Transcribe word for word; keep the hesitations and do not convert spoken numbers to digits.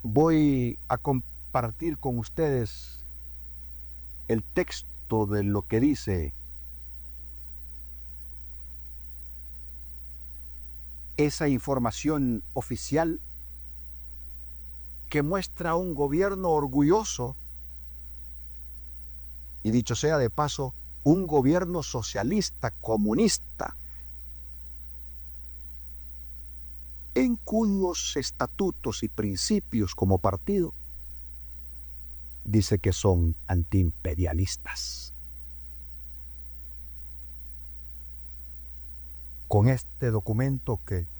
voy a compartir con ustedes el texto de lo que dice esa información oficial que muestra un gobierno orgulloso y, dicho sea de paso, un gobierno socialista, comunista, en cuyos estatutos y principios como partido dice que son antiimperialistas. Con este documento que